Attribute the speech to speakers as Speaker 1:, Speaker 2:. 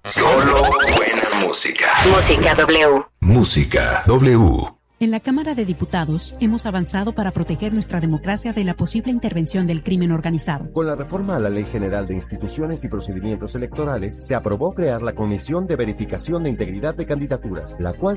Speaker 1: Solo buena música.
Speaker 2: Música W.
Speaker 3: Música W.
Speaker 4: En la Cámara de Diputados hemos avanzado para proteger nuestra democracia de la posible intervención del crimen organizado.
Speaker 5: Con la reforma a la Ley General de Instituciones y Procedimientos Electorales, se aprobó crear la Comisión de Verificación de Integridad de Candidaturas, la cual